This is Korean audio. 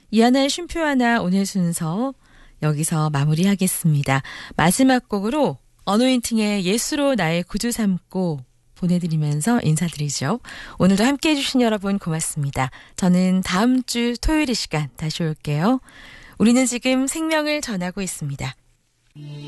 이하나의 쉼표 하나 오늘 순서 여기서 마무리하겠습니다. 마지막 곡으로 어노인팅의 예수로 나의 구주 삼고 보내드리면서 인사드리죠. 오늘도 함께해 주신 여러분 고맙습니다. 저는 다음 주 토요일 이 시간 다시 올게요. 우리는 지금 생명을 전하고 있습니다.